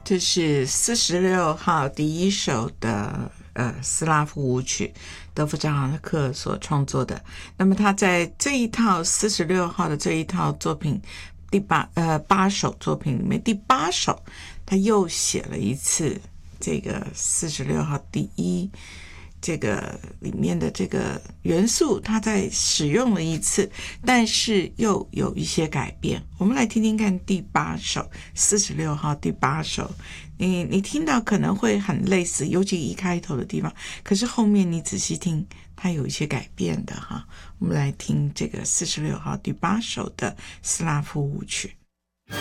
这是46号第一首的斯拉夫舞曲，德弗扎哈克所创作的。那么他在这一套46号的这一套作品八首作品里面，第8首他又写了一次这个46号第一这个里面的这个元素，他在使用了一次，但是又有一些改变。我们来听听看第8首46号第8首，你听到可能会很类似，尤其一开头的地方，可是后面你仔细听它有一些改变的哈。我们来听这个46号第8首的斯拉夫舞曲。